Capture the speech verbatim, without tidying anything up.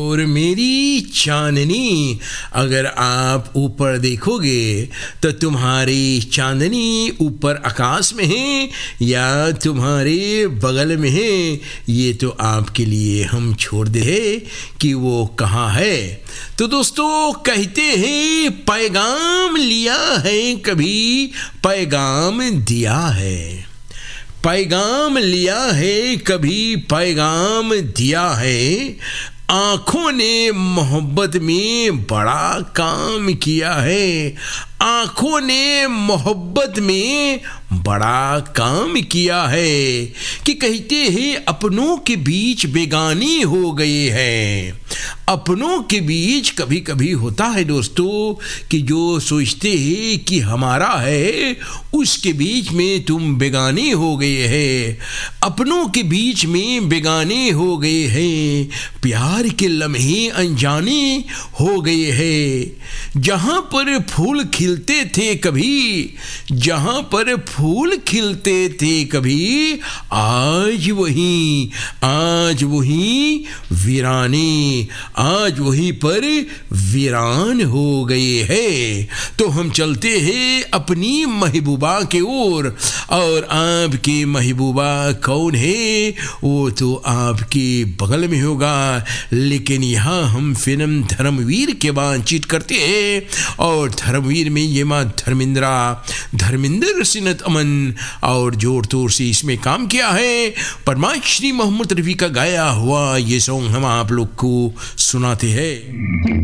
और मेरी चांदनी। अगर आप ऊपर देखोगे तो तुम्हारी चांदनी ऊपर आकाश में है या तुम्हारे बगल में है, ये तो आपके लिए हम छोड़ दे हैं कि वो कहाँ है। तो दोस्तों कहते हैं पैगाम लिया है कभी पैगाम दिया है, पैगाम लिया है कभी पैगाम दिया है, आँखों ने मोहब्बत में बड़ा काम किया है, आँखों ने मोहब्बत में बड़ा काम किया है। कि कहते हैं अपनों के बीच बेगानी हो गए हैं, अपनों के बीच कभी कभी होता है दोस्तों कि जो सोचते हैं कि हमारा है उसके बीच में तुम बेगाने हो गए हैं, अपनों के बीच में बेगाने हो गए हैं, प्यार के लम्हे अनजाने हो गए हैं। जहाँ पर फूल खिलते थे कभी, जहाँ पर फूल खिलते थे कभी, आज वहीं आज वहीं वीराने, आज वहीं पर वीरान हो गए हैं। तो हम चलते हैं अपनी महबूबा के ओर, और आपकी महबूबा कौन है वो तो आपके बगल में होगा, लेकिन यहाँ हम फिल्म धर्मवीर के बातचीत करते हैं, और धर्मवीर में ये माँ धर्मेंद्रा धर्मेंद्र सिन्नत अमन और जोर तोर से इसमें काम किया है। परमाश्री मोहम्मद रफ़ी का गाया हुआ ये सॉन्ग हम आप लोग को सुनाते हैं।